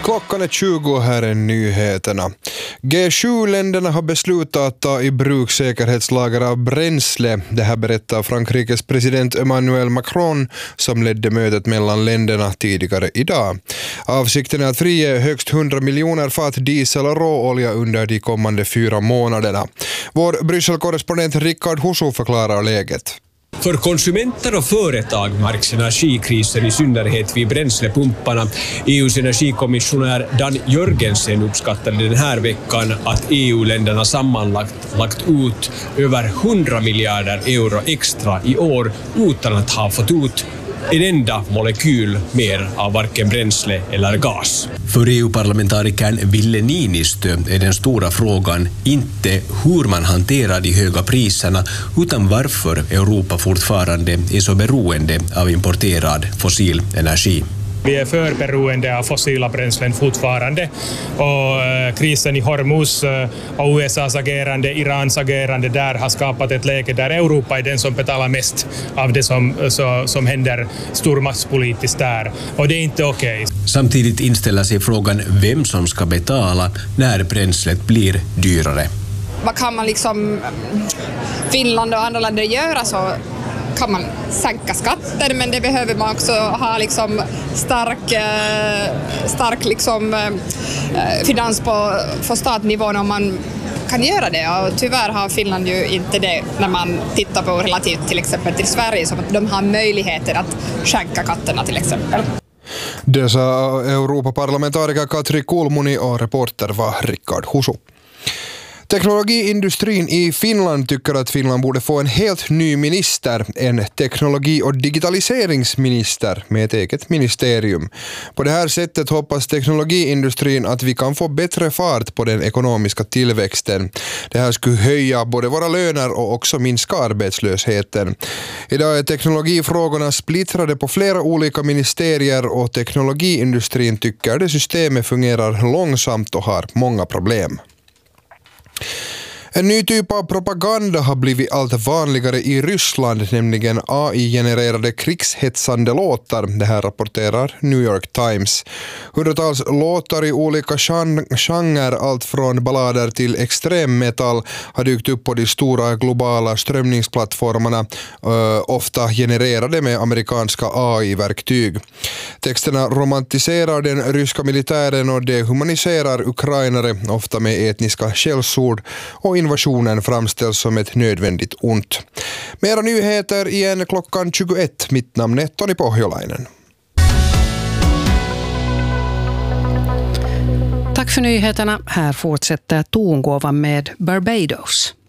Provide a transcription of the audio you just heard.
Klockan är 20, här är nyheterna. G7-länderna har beslutat att ta i bruk säkerhetslager av bränsle. Det här berättar Frankrikes president Emmanuel Macron som ledde mötet mellan länderna tidigare idag. Avsikten är att frige högst 100 miljoner fat diesel och råolja under de kommande 4 månaderna. Vår Bryssel-korrespondent Rickard Husu förklarar läget. För konsumenter och företag märks energikriser i synnerhet vid bränslepumparna. EUs energikommissionär Dan Jörgensen uppskattade den här veckan att EU-länderna sammanlagt lagt ut över 100 miljarder euro extra i år utan att ha fått ut en enda molekyl mer av varken bränsle eller gas. För EU-parlamentarikern Ville Niinistö är den stora frågan inte hur man hanterar de höga priserna utan varför Europa fortfarande är så beroende av importerad fossil energi. Vi är för beroende av fossila bränslen fortfarande och krisen i Hormuz och USAs agerande, Irans agerande där har skapat ett läge där Europa är den som betalar mest av det som händer stormaktspolitiskt där och det är inte okej. Samtidigt inställer sig frågan vem som ska betala när bränslet blir dyrare. Vad kan man Finland och andra länder göra så kan man sänka skatter, men det behöver man också ha stark finans på statnivån om man kan göra det. Och tyvärr har Finland ju inte det när man tittar på relativt till exempel till Sverige, som att de har möjligheter att sänka skatterna till exempel. Det sa Europaparlamentariker Katri Kulmuni och reporter var Rickard Husu. Teknologiindustrin i Finland tycker att Finland borde få en helt ny minister, en teknologi- och digitaliseringsminister med ett eget ministerium. På det här sättet hoppas teknologiindustrin att vi kan få bättre fart på den ekonomiska tillväxten. Det här skulle höja både våra löner och också minska arbetslösheten. Idag är teknologifrågorna splittrade på flera olika ministerier och teknologiindustrin tycker att systemet fungerar långsamt och har många problem. En ny typ av propaganda har blivit allt vanligare i Ryssland, nämligen AI-genererade krigshetsande låtar. Det här rapporterar New York Times. Hundratals låtar i olika genrer, allt från ballader till extremmetal, har dykt upp på de stora globala strömningsplattformarna, ofta genererade med amerikanska AI-verktyg. Texterna romantiserar den ryska militären och dehumaniserar ukrainare, ofta med etniska skällsord, och invasionen framställs som ett nödvändigt ont. Mera nyheter igen klockan 21. Mitt namn är Toni Pohjolainen. Tack för nyheterna. Här fortsätter tongåvan med Barbados.